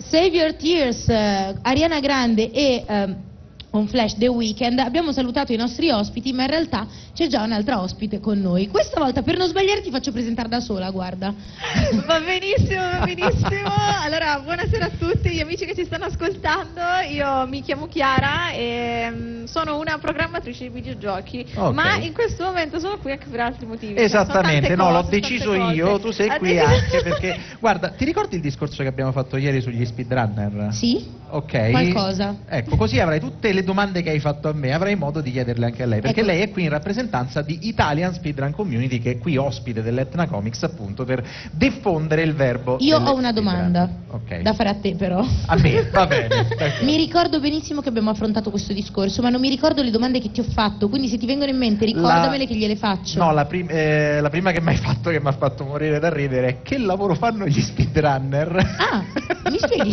Save Your Tears, Ariana Grande e On Flash The Weeknd. Abbiamo salutato i nostri ospiti, ma in realtà c'è già un'altra ospite con noi. Questa volta, per non sbagliare, ti faccio presentare da sola, guarda. Va benissimo, va benissimo. Allora, buonasera a tutti gli amici che ci stanno ascoltando. Io mi chiamo Chiara e sono una programmatrice di videogiochi, ma in questo momento sono qui anche per altri motivi. Esattamente, no, l'ho deciso io, tu sei qui anche deciso... perché, guarda, ti ricordi il discorso che abbiamo fatto ieri sugli speedrunner? Sì. Ok. Qualcosa. Ecco, così avrai tutte le domande che hai fatto a me, avrai modo di chiederle anche a lei, perché lei è qui in rappresentanza di Italian Speedrun Community, che è qui ospite dell'Etna Comics, appunto, per diffondere il verbo. Io ho una domanda da fare a te, però. A me, va bene. Mi ricordo benissimo che abbiamo affrontato questo discorso, ma non mi ricordo le domande che ti ho fatto, quindi se ti vengono in mente ricordamele che gliele faccio. No, la prima che mi hai fatto, che mi ha fatto morire da ridere, è: che lavoro fanno gli speedrunner? Ah, mi spieghi?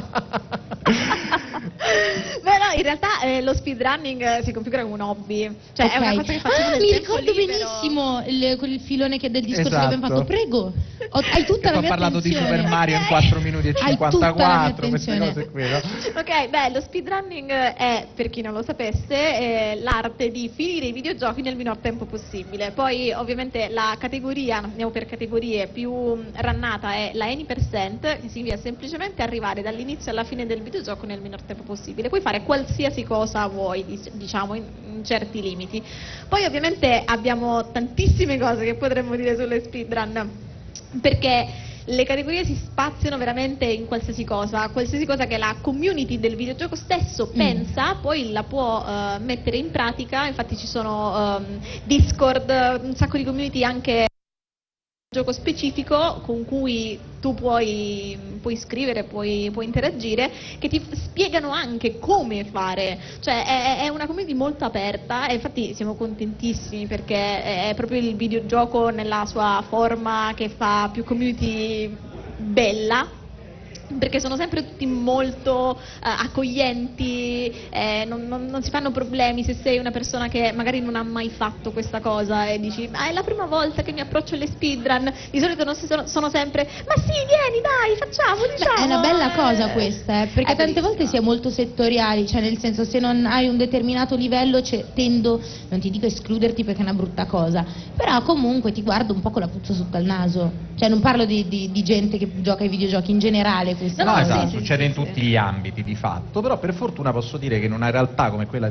Beh no, in realtà lo speedrunning si configura come un hobby, cioè è una cosa che facciamo nel mi tempo ricordo libero. benissimo quel filone del discorso che abbiamo Esatto. fatto. Prego, hai tutta la Ho mia parlato attenzione. di Super Mario in 4 minuti e Hai tutta la mia 54, queste attenzione. cose qui, no? Ok, beh, lo speedrunning è, per chi non lo sapesse, l'arte di finire i videogiochi nel minor tempo possibile. Poi ovviamente la categoria, andiamo per categorie, più rannata è la Any%, che significa semplicemente arrivare dall'inizio alla fine del videogioco nel minor tempo possibile. Puoi fare qualsiasi cosa vuoi, diciamo, in certi limiti. Poi ovviamente abbiamo tantissime cose che potremmo dire sulle speedrun, perché le categorie si spaziano veramente in qualsiasi cosa che la community del videogioco stesso pensa, poi la può mettere in pratica. Infatti ci sono Discord, un sacco di community anche gioco specifico con cui tu puoi scrivere, puoi interagire, che ti spiegano anche come fare, cioè è una community molto aperta e infatti siamo contentissimi perché è proprio il videogioco nella sua forma che fa più community bella, perché sono sempre tutti molto accoglienti, non si fanno problemi se sei una persona che magari non ha mai fatto questa cosa e dici ma è la prima volta che mi approccio alle speedrun. Di solito non sono sempre ma sì, vieni dai, facciamo, diciamo. È una bella cosa questa, perché tante volte si è molto settoriali, cioè nel senso, se non hai un determinato livello tendo, non ti dico escluderti perché è una brutta cosa, però comunque ti guardo un po' con la puzza sotto al naso, cioè non parlo di gente che gioca ai videogiochi, in generale. No, esatto, succede in tutti gli ambiti di fatto, però per fortuna posso dire che in una realtà come quella